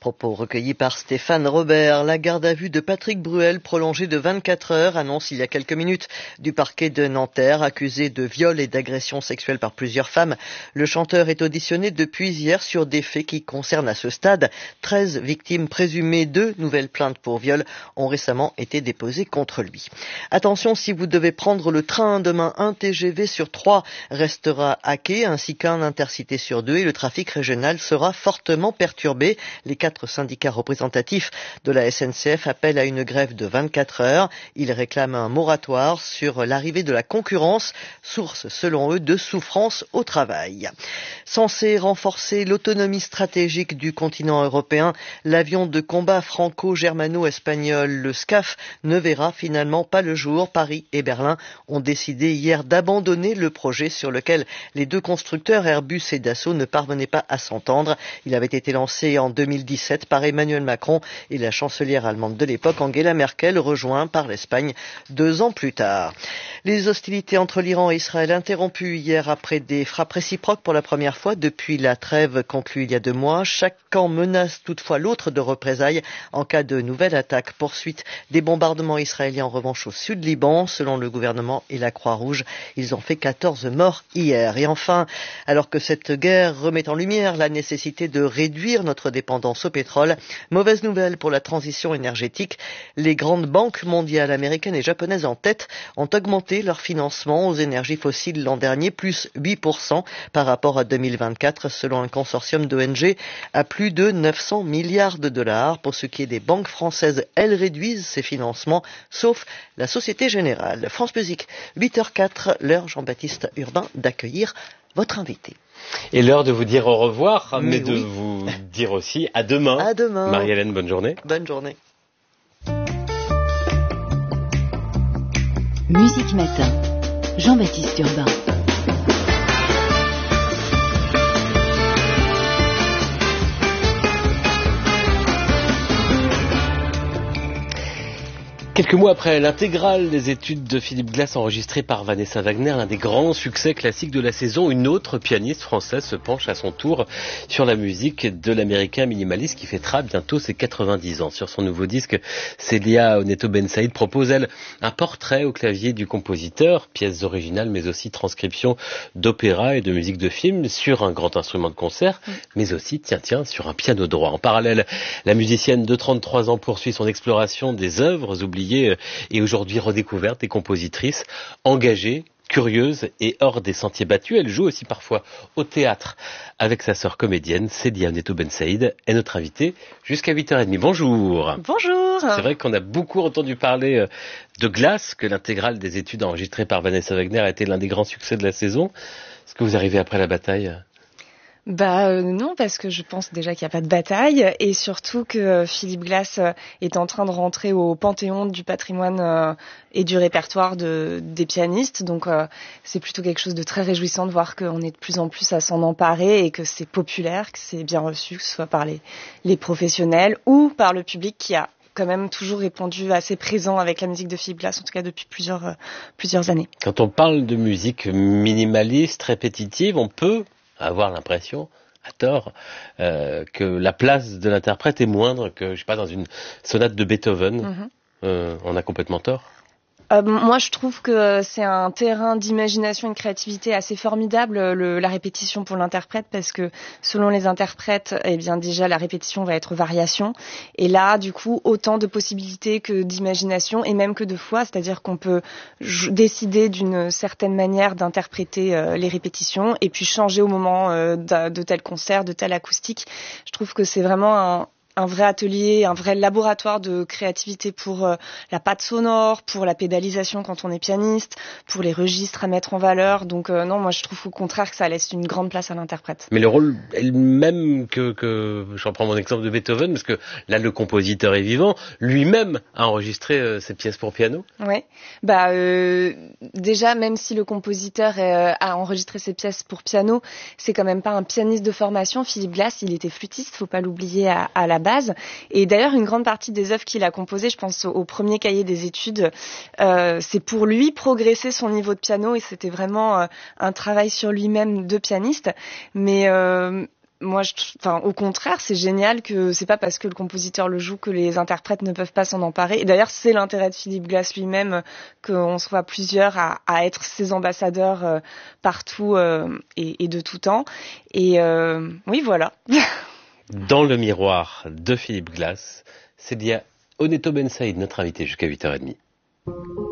Propos recueillis par Stéphane Robert. La garde à vue de Patrick Bruel, prolongée de 24 heures, annonce il y a quelques minutes du parquet de Nanterre, accusé de viol et d'agression sexuelle par plusieurs femmes. Le chanteur est auditionné depuis hier sur des faits qui concernent à ce stade 13 victimes présumées. 2 nouvelles plaintes pour viol ont récemment été déposées contre lui. Attention, si vous devez prendre le train demain, un TGV sur 3 restera à quai, ainsi qu'un intercité sur 2, et le trafic régional sera fortement perturbé. Les 4 syndicats représentatifs de la SNCF appellent à une grève de 24 heures. Ils réclament un moratoire sur l'arrivée de la concurrence, source selon eux de souffrance au travail. Censé renforcer l'autonomie stratégique du continent européen, l'avion de combat franco-germano-espagnol, le SCAF, ne verra finalement pas le jour. Paris et Berlin ont décidé hier d'abandonner le projet sur lequel les 2 constructeurs Airbus et Dassault ne parvenaient pas à s'entendre. Il avait été lancé en 2017 par Emmanuel Macron et la chancelière allemande de l'époque, Angela Merkel, rejoint par l'Espagne 2 ans plus tard. Les hostilités entre l'Iran et Israël interrompues hier après des frappes réciproques pour la première fois depuis la trêve conclue il y a 2 mois. Chaque camp menace toutefois l'autre de représailles en cas de nouvelle attaque. Poursuite des bombardements israéliens en revanche au sud Liban. Selon le gouvernement et la Croix-Rouge, ils ont fait 14 morts hier. Et enfin, alors que cette guerre remet en lumière la nécessité de réduire notre dépendance au pétrole, mauvaise nouvelle pour la transition énergétique. Les grandes banques mondiales, américaines et japonaises en tête, ont augmenté leur financement aux énergies fossiles l'an dernier, plus 8% par rapport à 2024, selon un consortium d'ONG à plus de 900 milliards de dollars. Pour ce qui est des banques françaises, elles réduisent ces financements, sauf la Société Générale. France Musique, 8h04, l'heure Jean-Baptiste Urbain d'accueillir votre invité. Et l'heure de vous dire au revoir, mais de oui. vous dire aussi à demain. À demain. Marie-Hélène, bonne journée. Bonne journée. Musique Matin, Jean-Baptiste Urbain. Quelques mois après l'intégrale des études de Philippe Glass enregistrées par Vanessa Wagner, l'un des grands succès classiques de la saison, une autre pianiste française se penche à son tour sur la musique de l'américain minimaliste qui fêtera bientôt ses 90 ans. Sur son nouveau disque, Célia Onetto-Bensaïd propose, elle, un portrait au clavier du compositeur, pièces originales mais aussi transcriptions d'opéra et de musique de film sur un grand instrument de concert, mais aussi, tiens, sur un piano droit. En parallèle, la musicienne de 33 ans poursuit son exploration des œuvres oubliées et aujourd'hui redécouverte des compositrices engagées, curieuses et hors des sentiers battus. Elle joue aussi parfois au théâtre avec sa sœur comédienne, Célia Onetto-Bensaïd, est notre invitée jusqu'à 8h30. Bonjour. Bonjour. C'est vrai qu'on a beaucoup entendu parler de Glass, que l'intégrale des études enregistrées par Vanessa Wagner a été l'un des grands succès de la saison. Est-ce que vous arrivez après la bataille ? Non, parce que je pense déjà qu'il n'y a pas de bataille et surtout que Philippe Glass est en train de rentrer au panthéon du patrimoine et du répertoire des pianistes. Donc c'est plutôt quelque chose de très réjouissant de voir qu'on est de plus en plus à s'en emparer et que c'est populaire, que c'est bien reçu, que ce soit par les professionnels ou par le public qui a quand même toujours répondu assez présent avec la musique de Philippe Glass, en tout cas depuis plusieurs années. Quand on parle de musique minimaliste, répétitive, on peut avoir l'impression, à tort, que la place de l'interprète est moindre que, je sais pas, dans une sonate de Beethoven. On a complètement tort. Moi, je trouve que c'est un terrain d'imagination et de créativité assez formidable, la répétition pour l'interprète, parce que selon les interprètes, eh bien déjà la répétition va être variation, et là, du coup, autant de possibilités que d'imagination et même que de foi, c'est-à-dire qu'on peut décider d'une certaine manière d'interpréter les répétitions et puis changer au moment de tel concert, de tel acoustique. Je trouve que c'est vraiment un vrai atelier, un vrai laboratoire de créativité pour la patte sonore, pour la pédalisation quand on est pianiste, pour les registres à mettre en valeur. Donc non, moi je trouve au contraire que ça laisse une grande place à l'interprète. Mais le rôle est le même que je reprends mon exemple de Beethoven, parce que là le compositeur est vivant, lui-même a enregistré ses pièces pour piano. Ouais, déjà même si le compositeur a enregistré ses pièces pour piano, c'est quand même pas un pianiste de formation. Philippe Glass, il était flûtiste, faut pas l'oublier à la base. Et d'ailleurs, une grande partie des œuvres qu'il a composées, je pense au premier cahier des études, c'est pour lui progresser son niveau de piano et c'était vraiment un travail sur lui-même de pianiste. Mais moi, au contraire, c'est génial que c'est pas parce que le compositeur le joue que les interprètes ne peuvent pas s'en emparer. Et d'ailleurs, c'est l'intérêt de Philippe Glass lui-même qu'on soit plusieurs à être ses ambassadeurs partout et de tout temps. Et oui, voilà. Dans le miroir de Philippe Glass, Célia Oneto Ben Saïd, notre invité jusqu'à 8h30.